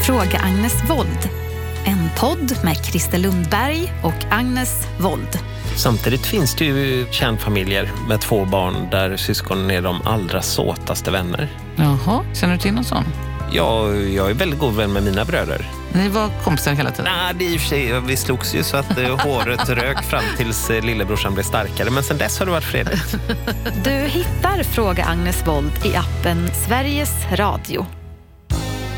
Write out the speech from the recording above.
Fråga Agnes Wold. En podd med Christer Lundberg och Agnes Wold. Samtidigt finns det ju kärnfamiljer med 2 barn där syskonen är de allra såtaste vänner. Jaha, känner du till någon sån? Ja, jag är väldigt god vän med mina bröder. Ni var kompisar hela tiden? Nej, det är i och för sig, vi slogs ju så att håret rök fram tills lillebrorsan blev starkare. Men sen dess har det varit fredligt. Du hittar Fråga Agnes Wold i appen Sveriges Radio.